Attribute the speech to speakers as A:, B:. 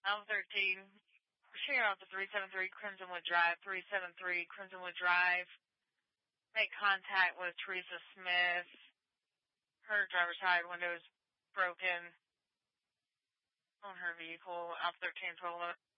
A: Alpha 13, proceeding off to 373 Crimsonwood Drive, 373 Crimsonwood Drive. Make contact with Teresa Smith. Her driver's side window is broken on her vehicle. Alpha 13, 12